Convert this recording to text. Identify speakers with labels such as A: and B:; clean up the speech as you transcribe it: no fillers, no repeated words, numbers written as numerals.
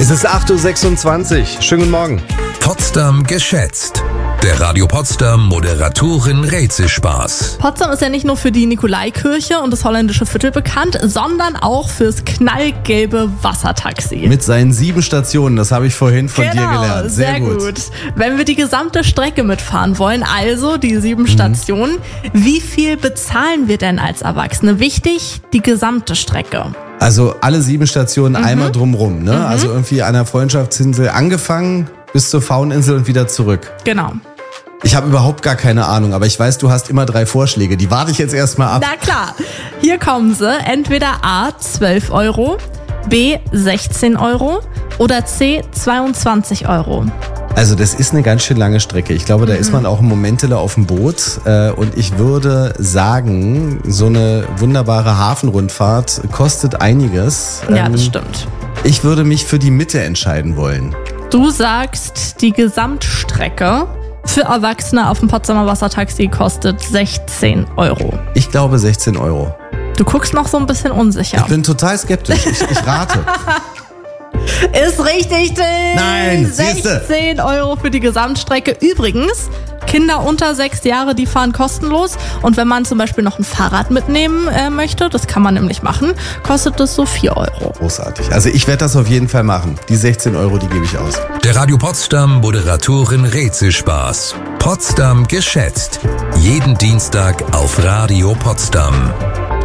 A: Es ist 8.26 Uhr. Schönen guten Morgen.
B: Potsdam geschätzt. Der Radio Potsdam Moderatorin Rätselspaß.
C: Potsdam ist ja nicht nur für die Nikolaikirche und das holländische Viertel bekannt, sondern auch fürs knallgelbe Wassertaxi.
A: Mit seinen 7 Stationen, das habe ich vorhin von dir gelernt.
C: Sehr gut. Wenn wir die gesamte Strecke mitfahren wollen, also die 7 Stationen, wie viel bezahlen wir denn als Erwachsene? Wichtig, die gesamte Strecke.
A: Also alle 7 Stationen einmal drumrum, ne? Also irgendwie an der Freundschaftsinsel angefangen bis zur Fauninsel und wieder zurück.
C: Genau.
A: Ich habe überhaupt gar keine Ahnung, aber ich weiß, du hast immer 3 Vorschläge. Die warte ich jetzt erstmal ab.
C: Na klar, hier kommen sie. Entweder A, 12 Euro, B, 16 Euro oder C, 22 Euro.
A: Also das ist eine ganz schön lange Strecke. Ich glaube, da ist man auch im Momentele auf dem Boot. Und ich würde sagen, so eine wunderbare Hafenrundfahrt kostet einiges.
C: Ja, das stimmt.
A: Ich würde mich für die Mitte entscheiden wollen.
C: Du sagst, die Gesamtstrecke für Erwachsene auf dem Potsdamer Wassertaxi kostet 16 Euro.
A: Ich glaube 16 Euro.
C: Du guckst noch so ein bisschen unsicher.
A: Ich bin total skeptisch. Ich rate.
C: Ist richtig, Tim!
A: Nein, siehste.
C: 16 Euro für die Gesamtstrecke. Übrigens, Kinder unter 6 Jahre, die fahren kostenlos. Und wenn man zum Beispiel noch ein Fahrrad mitnehmen möchte, das kann man nämlich machen, kostet das so 4 Euro.
A: Großartig. Also ich werde das auf jeden Fall machen. Die 16 Euro, die gebe ich aus.
B: Der Radio Potsdam Moderatorin Rätselspaß. Potsdam geschätzt. Jeden Dienstag auf Radio Potsdam.